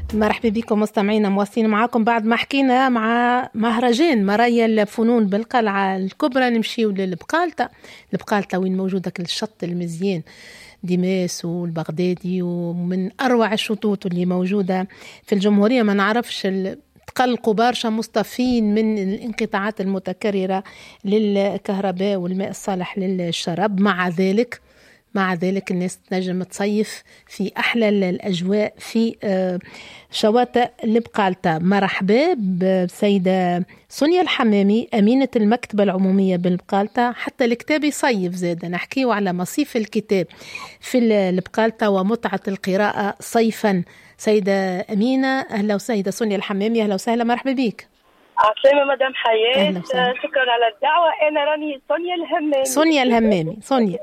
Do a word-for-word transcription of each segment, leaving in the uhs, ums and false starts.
مرحبا بكم مستمعينا، مواصلين معاكم بعد ما حكينا مع مهرجان مرايا الفنون بالقلعة الكبرى. نمشيو للبقالطة. البقالطة وين موجودة الشط المزيان ديماس والبغدادي، ومن أروع الشطوط اللي موجودة في الجمهورية. ما نعرفش تقلقوا برشا مصطفين من الانقطاعات المتكررة للكهرباء والماء الصالح للشراب. مع ذلك مع ذلك الناس تنجم تصيف في أحلى الأجواء في شواطئ البقالطة. مرحبا بسيدة سونيا الحمامي، أمينة المكتبة العمومية بالبقالطة. حتى الكتاب يصيف زاد، نحكيه على مصيف الكتاب في البقالطة ومتعة القراءة صيفا. سيدة أمينة أهلا وسيدة سونيا الحمامي أهلا وسهلا، مرحبا بيك. عسلامة مدام حياة، شكرا على الدعوة. أنا راني سونيا الهمامي. سونيا الهمامي سونيا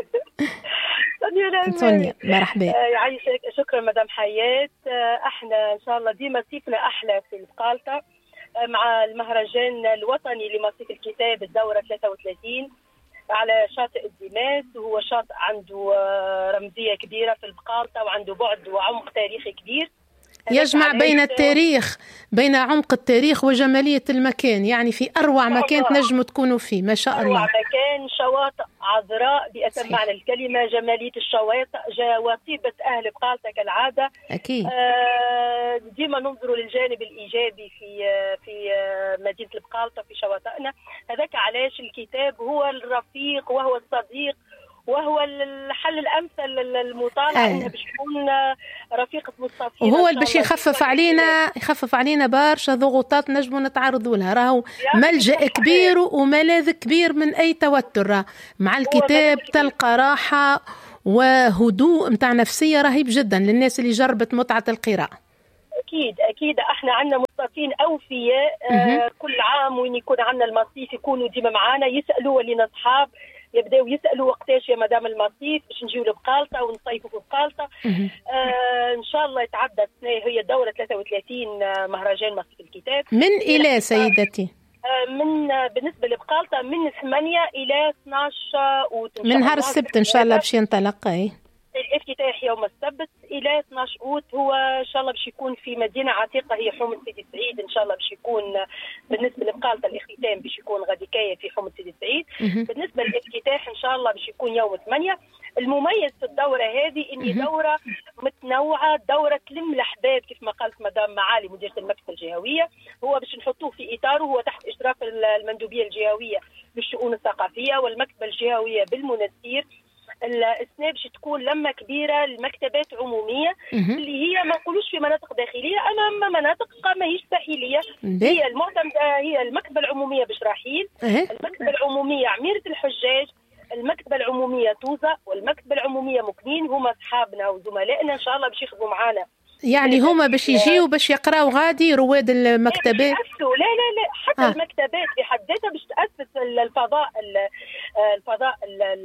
سونيا الهمامي سونيا مرحبا. يعيشك. شكرا مدام حياة. احنا ان شاء الله ديما صيفنا احلى في البقالطة مع المهرجان الوطني لمصيف الكتاب الدورة ثلاثة وثلاثين على شاطئ الديماس. وهو شاطئ عنده رمزية كبيرة في البقالطة وعنده بعد وعمق تاريخي كبير، يجمع بين التاريخ بين عمق التاريخ وجمالية المكان. يعني في أروع مكان تنجموا تكونوا فيه ما شاء الله. أروع مكان، شواطئ عذراء بأتم معنى الكلمة، جمالية الشواطئ، وطيبة أهل بقالطة كالعادة. أكيد. آه ديما ننظروا للجانب الإيجابي في في مدينة البقالطة في شواطئنا. هذاك علاش الكتاب هو الرفيق وهو الصديق وهو الحل الامثل للمطالعه، انها باش تكون رفيقه مصطفين، وهو اللي باش يخفف علينا يخفف علينا برشا ضغوطات نجموا نتعرضوا لها. راهو ملجأ كبير وملاذ كبير من اي توتر. مع الكتاب تلقى راحه وهدوء متاع نفسيه رهيب جدا للناس اللي جربت متعه القراءه. اكيد اكيد. احنا عندنا مصطفين اوفياء آه كل عام وين يكون عندنا المصيف يكونوا ديما معانا، يسالوا ولينا اصحاب يبداو يسالوا وقتاش يا مدام المصيف باش نجيو لبقالطة ونصيفوا في بقالطة. آه ان شاء الله يتعدى السنه هي الدوره ثلاثة وثلاثين مهرجان مصيف الكتاب. من الى سيدتي؟ آه من بالنسبه لبقالطة من ثمانية الى اثناش اوت من نهار السبت ان شاء الله باش ينطلق. الافتتاح يوم السبت الى اثناش اوت. هو ان شاء الله باش يكون في مدينه عتيقه هي حومه سيدي سعيد. ان شاء الله باش يكون بالنسبه لبقالطة الاختتام باش يكون غاديكايه في حومه سيدي سعيد. بالنسبه للافتتاح ان شاء الله باش يكون يوم ثمانية. المميز في الدوره هذه اني دوره متنوعه، دوره تلم الاحباب كيف ما قالت مدام معالي مديره المكتبه الجهويه. هو باش نحطوه في اطاره، هو تحت اشراف المندوبيه الجهويه للشؤون الثقافيه والمكتبه الجهويه بالمنستير. السنة باش تكون لمة كبيرة لمكتبات عمومية اللي هي ما نقولوش في مناطق داخلية أما مناطق ماهيش ساحلية. هي المعتمدة هي المكتبة العمومية بشراحيل، المكتبة العمومية عميرة الحجاج، المكتبة العمومية توزة، والمكتبة العمومية مكنين. هما أصحابنا وزملائنا إن شاء الله باش يخدموا معانا. يعني هما باش يجيوا باش يقراوا غادي رواد المكتبات؟ لا لا لا حتى آه. المكتبات بحد ذاتها باش تأسس الفضاء الفضاء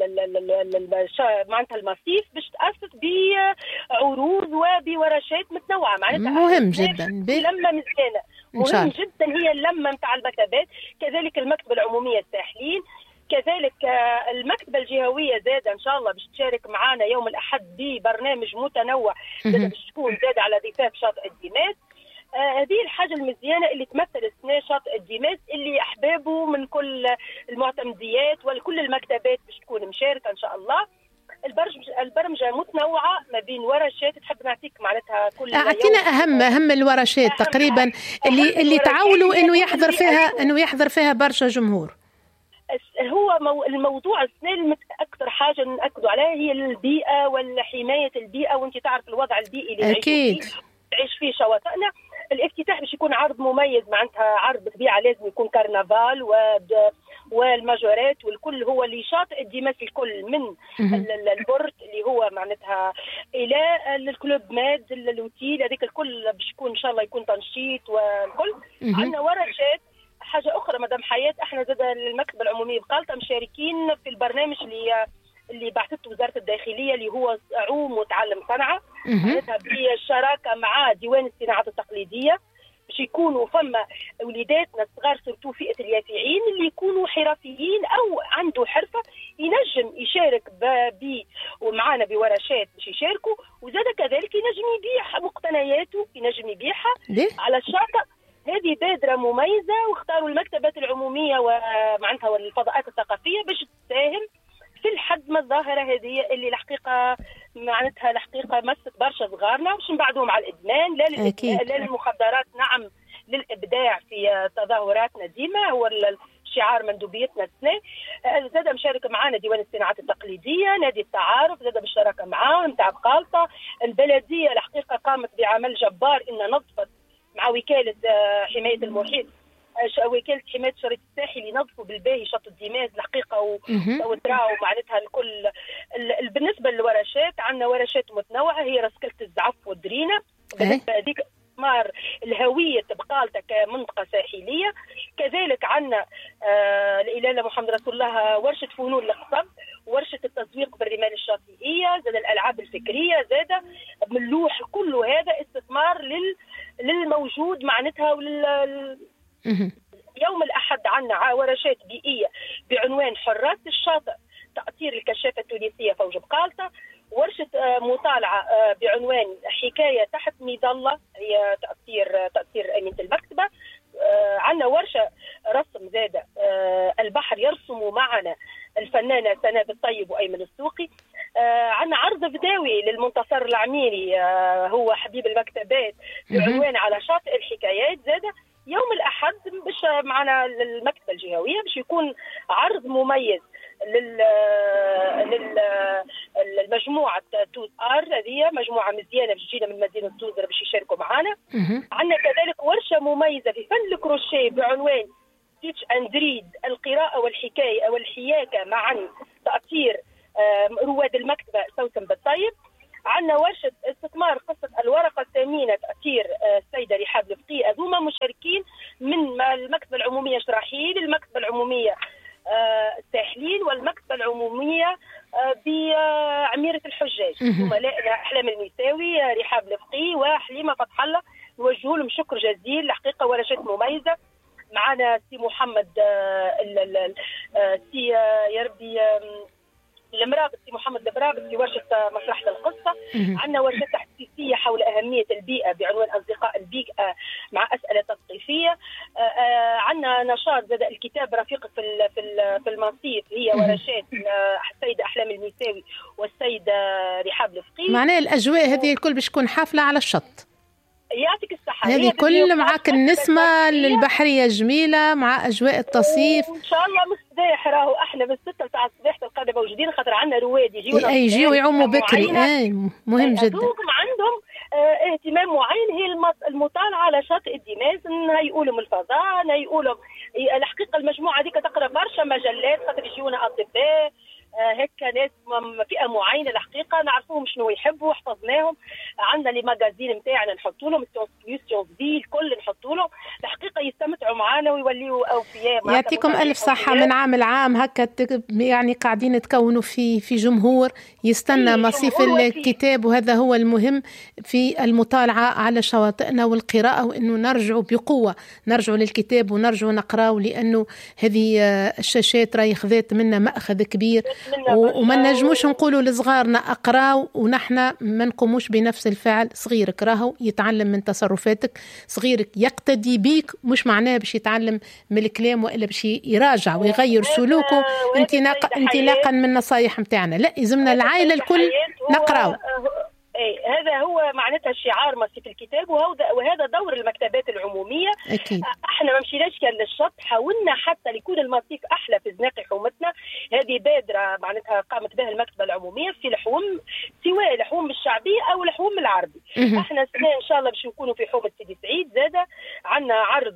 معناتها المصيف باش تأسس بعروض وبورشات متنوعة. معناتها مهم جدا لمة مزيانة مهم جدا هي اللمة متاع المكتبات. كذلك المكتبة العمومية الساحلين، كذلك المكتبة الجهوية زاد إن شاء الله باش تشارك معنا يوم الأحد ببرنامج متنوع باش تكون زاد على ضفاف شاطئ الديماس. آه هذه الحاجة المزيانة اللي تمثل السنة شاطئ الديماس اللي أحبابه من كل المعتمديات وكل المكتبات باش تكون مشاركة إن شاء الله. البرمجة متنوعة ما بين ورشات. تحب نعطيك معناتها كل أعطينا أهم أهم الورشات أهم تقريبا أهم اللي أهم اللي تعاولوا إنه يحضر فيها إنه يحضر فيها برشا جمهور. هو مو الموضوع السنة أكثر حاجة نأكدوا عليها هي البيئة والحماية البيئة، وانت تعرف الوضع البيئي اللي أكيد تعيش فيه شواطئنا. الافتتاح باش يكون عرض مميز معناتها عرض طبيعة لازم يكون كرنفال والماجورات والكل. هو اللي شاطئ الديماس الكل من البورت اللي هو معناتها إلى الكلوب ماد الأوتيل هذيك الكل باش يكون إن شاء الله يكون تنشيط والكل. عندنا ورشات. حاجة أخرى مدام حياة، احنا زاد المكتبة العمومية بقالطة مشاركين في البرنامج اللي اللي بعثته وزارة الداخلية اللي هو عوم وتعلم صنعة. معناتها بالشراكة مع ديوان الصناعات التقليدية باش يكونوا فما وليداتنا الصغار سورتو فئة اليافعين اللي يكونوا حرفيين أو عنده حرفة ينجم يشارك ب ومعانا بورشات باش يشاركوا، وزاد كذلك ينجم يبيع مقتنيات حياته ينجم يبيعها على الشاطئ. هذه بادرة مميزة، واختاروا المكتبات العمومية ومعناتها والفضاءات الثقافية باش تساهم في الحد من الظاهرة هذه اللي الحقيقة معناتها الحقيقة مست برشا صغارنا باش نبعدوهم على الإدمان، لا للإدمان لا للمخدرات، نعم للإبداع في تظاهراتنا ديما، هو شعار مندوبيتنا السنة. زاد مشارك معنا ديوان الصناعات التقليدية، نادي التعارف زاد بالشراكة معاهم نتاع بقالطة. البلدية الحقيقة قامت بعمل جبار إن نظفت مع وكالة حماية المحيط، وكالة حماية الشريط الساحلي، نظفوا بالباهي شط الديماز الحقيقة وتراو معناتها الكل. بالنسبة للورشات عندنا ورشات متنوعة، هي رسكلة الزعف والدرينة، بالنسبة هذيك استثمار الهوية بقالتة كمنطقة ساحلية. كذلك عندنا آه الإله محمد رسول الله ورشة فنون القصب، ورشة التسويق بالرمال الشاطئية، زاد الألعاب الفكرية، زاد ملوح. كل هذا استثمار لل للموجود معناتها ولل يوم الأحد عندنا ورشات بيئية بعنوان حراس الشاطئ تأطير الكشافة التونسية فوج بقالطة، ورشة مطالعة بعنوان حكاية تحت مظلة هي تأطير تأطير أمينة المكتبة. عندنا ورشة رسم زادة البحر يرسم معنا الفنانة سناء الطيب وأيمن السوقي. عندنا عرض فداوي للمنتصر العميري هو حبيب المكتبات بعنوان على شاطئ الحكايات. زادة يوم الأحد باش معنا المكتبة الجهوية باش يكون عرض مميز لل للمجموعة توز ار، هذه مجموعة مزيانة باش تجينا من مدينة توزر باش يشاركوا معنا. عندنا كذلك ورشة مميزة في فن الكروشيه بعنوان تيتش اند ريد، القراءة والحكاية والحياكة معا، تأطير رواد المكتبة سوسن بالطيب. عندنا ورشة استثمار قصة الورقة الثمينة تأثير السيدة رحاب الفقيه، هذوما مشاركين من المكتبة العمومية شراحيل، المكتبة العمومية الساحلين، والمكتبة العمومية بعميرة الحجاج. زملائنا أحلام الميساوي، رحاب الفقيه وحليمة فتح الله، نوجه لهم شكر جزيل الحقيقة. ورشات مميزة معنا سي محمد سي يا ربي المرابط، سي محمد المرابط في ورشة مسرحة القصة. عندنا ورشة تحديثية حول أهمية البيئة بعنوان أصدقاء البيئة مع أسئلة تثقيفية. عندنا نشاط زاد الكتاب رفيق في في المصيف، هي ورشات السيدة أحلام الميساوي والسيدة رحاب الفقيه. معناها الأجواء هذه الكل باش تكون حافلة على الشط. يعطيك الصحة. هذه كل معك النسمة البحرية جميلة مع أجواء التصيف. إن شاء الله مصباح راهو احنا بالستة بتاع الصباح تلقانا موجودين، خاطر عندنا رواد يجيونا أي يجيو يعوموا بكري. أي مهم جدا. عندهم اه اهتمام معين، هي المطالعة على شاطئ الديماز، نهيئوا من الفضاء، نهيئوا الحقيقة المجموعة هذيك تقرأ برشا مجلات خاطر يجيونا أطباء هيك ناس فئة معينة الحقيقة نعرفوهم شنو يحبوا، حفظناهم. عندنا لي ماجازين نتاعنا نحطوا لهم سيونس بي الكل نحطوا لهم الحقيقة، يستمتعوا معنا ويوليوا أوفياء. يعطيكم ألف صحة. من عام العام هكا يعني قاعدين تكونوا في في جمهور يستنى مصيف الكتاب، وهذا هو المهم في المطالعة على شواطئنا والقراءة، وإنه نرجعوا بقوة، نرجعوا للكتاب ونرجعوا نقراوا، لأنه هذه الشاشات راهي خذت منا مأخذ كبير، وما نجموش نقولوا لصغارنا اقراو ونحن ما نقوموش بنفس الفعل. صغيرك راهو يتعلم من تصرفاتك، صغيرك يقتدي بيك، مش معناه باش يتعلم من الكلام والا باش يراجع ويغير سلوكه انطلاقا انطلاقا من النصايح نتاعنا. لا، يلزمنا العائله الكل نقراو. اي هذا هو معناتها الشعار مصيف الكتاب، وهذا وهذا دور المكتبات العموميه. أكيد. احنا ما مشيناش كان للشط، حاولنا حتى ليكون المصيف احلى في زناقي حومتنا. هذه بادره معناتها قامت بها المكتبه العموميه في الحوم، سواء الحوم الشعبيه او الحوم العربي. احنا السنه ان شاء الله باش نكونوا في حومه سيدي سعيد. زاده عندنا عرض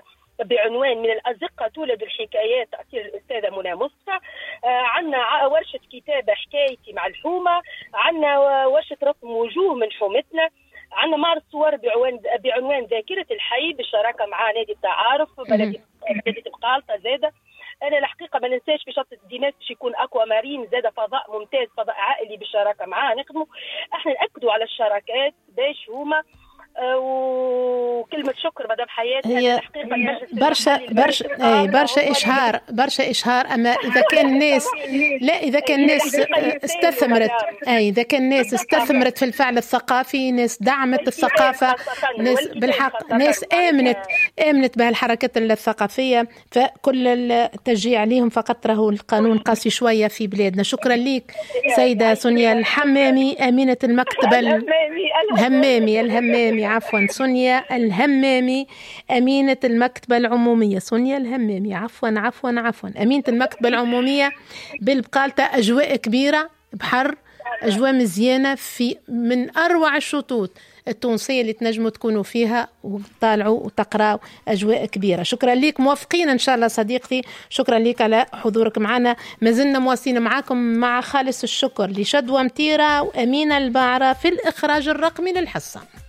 بعنوان من الأزقة تولد الحكايات تأثير الأستاذة منى مصطفى. آه عندنا ورشة كتابة حكايتي مع الحومة. عندنا ورشة رسم وجوه من حومتنا. عندنا معرض صور بعنوان بعنوان ذاكرة الحي بالشراكة مع نادي التعارف بلدية بقالطة. زادة أنا الحقيقة ما ننساش في شط الديماس باش يكون أكوا مارين، زادة فضاء ممتاز، فضاء عائلي بالشراكة معاه نخدموا. احنا نأكدوا على الشراكات باش هما وكلمه شكر مدام حياه. هي برشا برشا اي برشا اشهار برشا اشهار. اما اذا كان الناس لا اذا كان الناس استثمرت اي اذا كان الناس استثمرت في الفعل الثقافي، ناس دعمت الثقافه، ناس بالحق ناس امنت امنت بهالحركات الثقافيه، فكل التشجيع عليهم. فقط راهو القانون قاسي شويه في بلادنا. شكرا لك سيده سونيا الحمامي امينه المكتبه الهمامي الهمامي عفوا سونيا الهمامي أمينة المكتبة العمومية. سونيا الهمامي عفوا عفوا عفوا أمينة المكتبة العمومية بالبقالة. أجواء كبيرة بحر، أجواء مزيانة في من أروع الشطوط التونسية اللي تنجموا تكونوا فيها وتطالعوا وتقرأوا. أجواء كبيرة. شكرا لك، موافقين إن شاء الله صديقتي. شكرا لك على حضورك معنا. ما زلنا مواصلين معكم مع خالص الشكر لشدوى متيرة وأمينة الباعرة في الإخراج الرقمي للحصة.